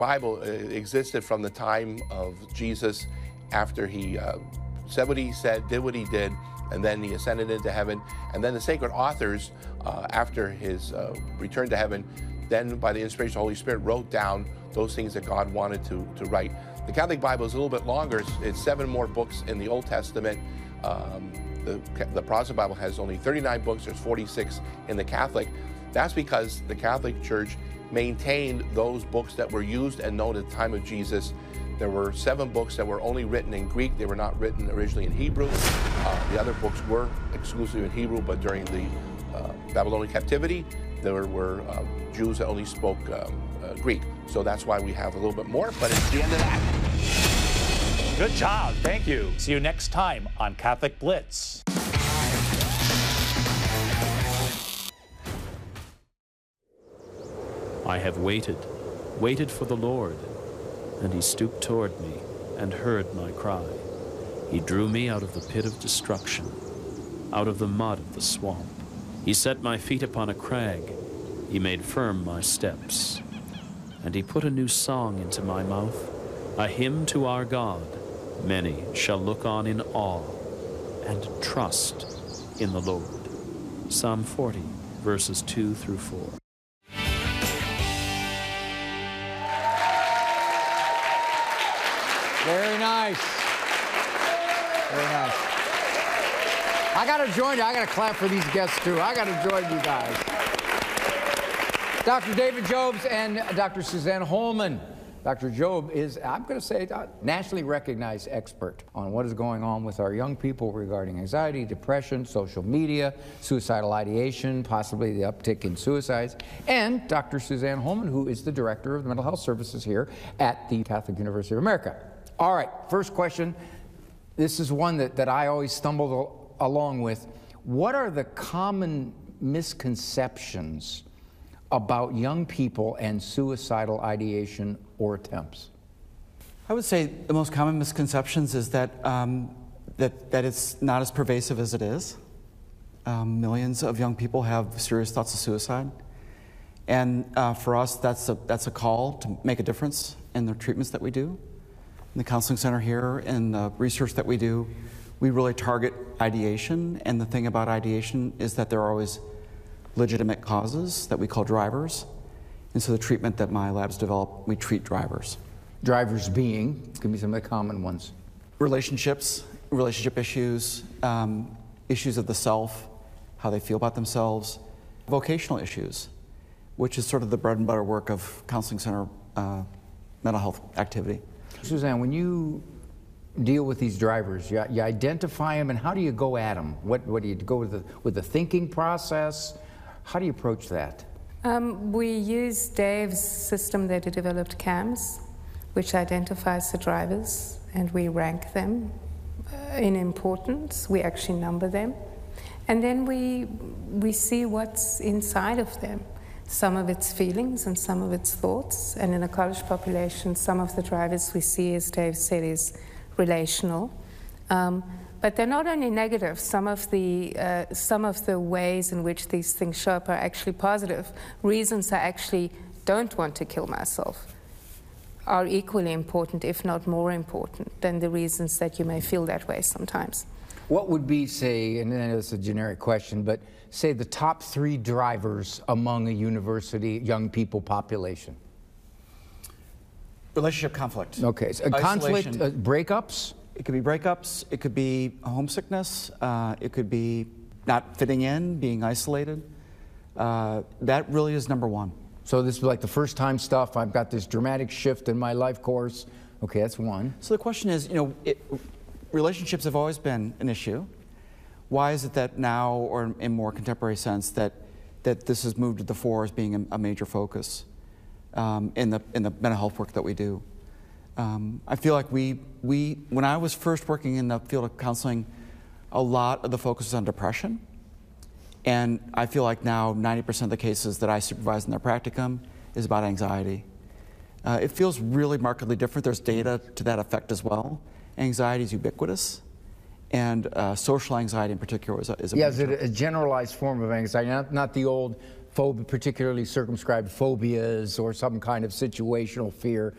Bible existed from the time of Jesus, after he said what he said, did what he did, and then he ascended into heaven. And then the sacred authors, after his return to heaven, then by the inspiration of the Holy Spirit, wrote down those things that God wanted to write. The Catholic Bible is a little bit longer. It's 7 more books in the Old Testament. The Protestant Bible has only 39 books. There's 46 in the Catholic. That's because the Catholic Church maintained those books that were used and known at the time of Jesus. There were 7 books that were only written in Greek. They were not written originally in Hebrew. The other books were exclusively in Hebrew, but during the Babylonian captivity, there were Jews that only spoke Greek. So that's why we have a little bit more, but it's the end of that. Good job. Thank you. See you next time on Catholic Blitz. I have waited for the Lord, and he stooped toward me and heard my cry. He drew me out of the pit of destruction, out of the mud of the swamp. He set my feet upon a crag. He made firm my steps. And he put a new song into my mouth, a hymn to our God. Many shall look on in awe and trust in the Lord. Psalm 40, verses 2 through 4. Very nice. Very nice. I got to join you. I got to clap for these guests, too. I got to join you guys. Dr. David Jobes and Dr. Suzanne Holman. Dr. Jobe is, I'm going to say, a nationally recognized expert on what is going on with our young people regarding anxiety, depression, social media, suicidal ideation, possibly the uptick in suicides, and Dr. Suzanne Holman, who is the director of the mental health services here at the Catholic University of America. All right, first question. This is one that I always stumbled along with. What are the common misconceptions about young people and suicidal ideation or attempts? I would say the most common misconceptions is that that it's not as pervasive as it is. Millions of young people have serious thoughts of suicide, and for us, that's a call to make a difference in the treatments that we do. In the counseling center here and the research that we do, we really target ideation, and the thing about ideation is that there are always legitimate causes that we call drivers. And so the treatment that my labs develop, we treat drivers. Drivers being, give me some of the common ones. Relationships, relationship issues, issues of the self, how they feel about themselves, vocational issues, which is sort of the bread and butter work of counseling center mental health activity. Suzanne, when you deal with these drivers, you identify them, and how do you go at them? What do you go with the thinking process? How do you approach that? We use Dave's system that he developed, CAMS, which identifies the drivers, and we rank them in importance. We actually number them. And then we see what's inside of them. Some of its feelings and some of its thoughts. And in a college population, some of the drivers we see, as Dave said, is relational. But they're not only negative. Some of the ways in which these things show up are actually positive. Reasons I actually don't want to kill myself are equally important, if not more important, than the reasons that you may feel that way sometimes. What would be, say, and then it's a generic question, but say the top 3 drivers among a university young people population? Relationship conflict. Okay, so conflict, breakups? It could be breakups, it could be homesickness, it could be not fitting in, being isolated. That really is number 1. So this is like the first time stuff, I've got this dramatic shift in my life course. Okay, that's 1. So the question is, relationships have always been an issue. Why is it that now, or in more contemporary sense, that this has moved to the fore as being a major focus in the mental health work that we do? I feel like when I was first working in the field of counseling, a lot of the focus was on depression. And I feel like now 90% of the cases that I supervise in their practicum is about anxiety. It feels really markedly different. There's data to that effect as well. Anxiety is ubiquitous, and social anxiety in particular is a is it a generalized form of anxiety, not the old particularly circumscribed phobias or some kind of situational fear,